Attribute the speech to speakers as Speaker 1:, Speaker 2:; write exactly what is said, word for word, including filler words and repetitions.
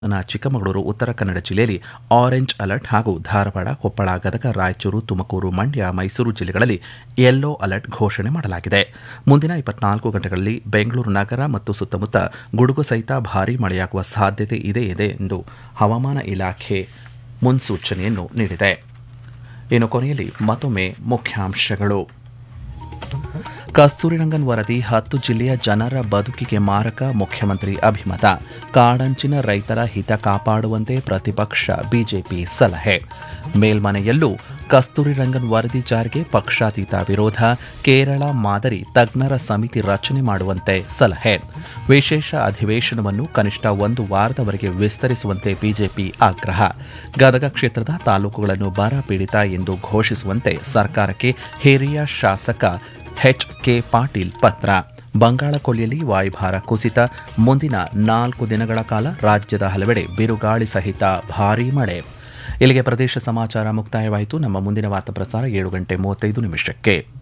Speaker 1: ನ ಚಿಕ್ಕಮಗಳೂರು, ಉತ್ತರ ಕನ್ನಡ ಜಿಲ್ಲೆಯಲ್ಲಿ orange alert ಹಾಗೂ ಧಾರವಾಡ, ಕೊಪ್ಪಳ, ಗದಗ, ರಾಯಚೂರು, ತುಮಕೂರು, ಮಂಡ್ಯ, ಮೈಸೂರು ಜಿಲ್ಲೆಗಳಲ್ಲಿ ಯೆಲ್ಲೋ ಅಲರ್ಟ್ ಘೋಷಣೆ ಮಾಡಲಾಗಿದೆ. ಮುಂದಿನ ಇಪ್ಪತ್ನಾಲ್ಕು ಗಂಟೆಗಳಲ್ಲಿ ಬೆಂಗಳೂರು ನಗರ ಮತ್ತು ಸುತ್ತಮುತ್ತ ಗುಡುಗು ಸಹಿತ ಭಾರೀ ಮಳೆಯಾಗುವ ಸಾಧ್ಯತೆ ಇದೆ ಎಂದು ಹವಾಮಾನ ಇಲಾಖೆ ಮುನ್ಸೂಚನೆಯನ್ನು ನೀಡಿದೆ. ಇನ್ನು ಕೊನೆಯಲ್ಲಿ ಮತ್ತೊಮ್ಮೆ ಮುಖ್ಯಾಂಶಗಳು. ಕಸ್ತೂರಿರಂಗನ್ ವರದಿ ಹತ್ತು ಜಿಲ್ಲೆಯ ಜನರ ಬದುಕಿಗೆ ಮಾರಕ, ಮುಖ್ಯಮಂತ್ರಿ ಅಭಿಮತ. ಕಾಡಂಚಿನ ರೈತರ ಹಿತ ಕಾಪಾಡುವಂತೆ ಪ್ರತಿಪಕ್ಷ ಬಿಜೆಪಿ ಸಲಹೆ. ಮೇಲ್ಮನೆಯಲ್ಲೂ ಕಸ್ತೂರಿರಂಗನ್ ವರದಿ ಜಾರಿಗೆ ಪಕ್ಷಾತೀತ ವಿರೋಧ, ಕೇರಳ ಮಾದರಿ ತಜ್ಞರ ಸಮಿತಿ ರಚನೆ ಮಾಡುವಂತೆ ಸಲಹೆ. ವಿಶೇಷ ಅಧಿವೇಶನವನ್ನು ಕನಿಷ್ಠ ಒಂದು ವಾರದವರೆಗೆ ವಿಸ್ತರಿಸುವಂತೆ ಬಿಜೆಪಿ ಆಗ್ರಹ. ಗದಗ ಕ್ಷೇತ್ರದ ತಾಲೂಕುಗಳನ್ನು ಬರ ಪೀಡಿತ ಎಂದು ಘೋಷಿಸುವಂತೆ ಸರ್ಕಾರಕ್ಕೆ ಹಿರಿಯ ಶಾಸಕ ಎಚ್ ಕೆ ಪಾಟೀಲ್ ಪತ್ರ. ಬಂಗಾಳ ಕೊಲ್ಲಿಯಲ್ಲಿ ವಾಯುಭಾರ ಕುಸಿತ, ಮುಂದಿನ ನಾಲ್ಕು ದಿನಗಳ ಕಾಲ ರಾಜ್ಯದ ಹಲವೆಡೆ ಬಿರುಗಾಳಿ ಸಹಿತ ಭಾರೀ ಮಳೆ. ಇಲ್ಲಿಗೆ ಪ್ರದೇಶ ಸಮಾಚಾರ ಮುಕ್ತಾಯವಾಯಿತು. ನಮ್ಮ ಮುಂದಿನ ವಾರ್ತಾ ಪ್ರಸಾರ ಏಳು ಗಂಟೆ ಮೂವತ್ತೈದು ನಿಮಿಷಕ್ಕೆ.